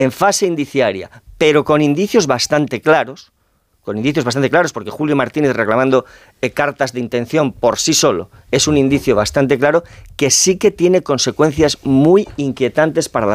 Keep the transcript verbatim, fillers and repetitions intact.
en fase indiciaria, pero con indicios bastante claros, con indicios bastante claros, porque Julio Martínez reclamando eh, cartas de intención por sí solo es un indicio bastante claro que sí que tiene consecuencias muy inquietantes para la